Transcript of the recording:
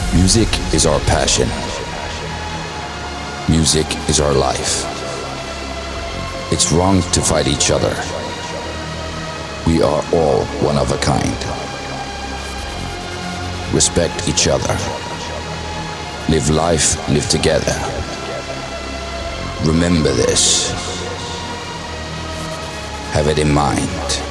Music is our passion. Music is our life. It's wrong to fight each other. We are all one of a kind. Respect each other. Live life, live together. Remember this. Have it in mind.